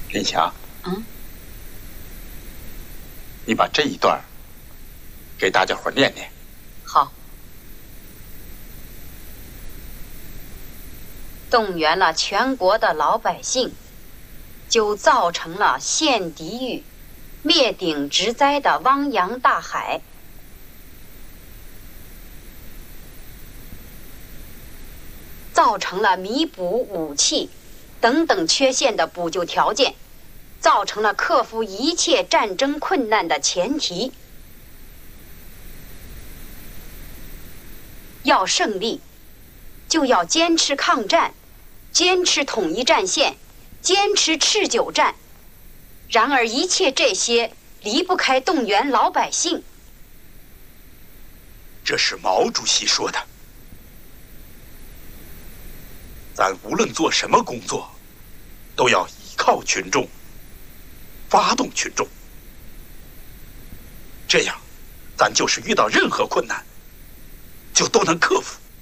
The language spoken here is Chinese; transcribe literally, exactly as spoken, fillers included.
林霞， 嗯， 你把这一段给大家伙念念。 好。动员了全国的老百姓，就造成了陷地狱、灭顶之灾的汪洋大海。造成了弥补武器等等缺陷的补救条件，造成了克服一切战争困难的前提。要胜利，就要坚持抗战，坚持统一战线，坚持持久战。然而一切这些离不开动员老百姓。 这是毛主席说的。咱无论做什么工作，都要依靠群众，发动群众，这样，咱就是遇到任何困难，就都能克服。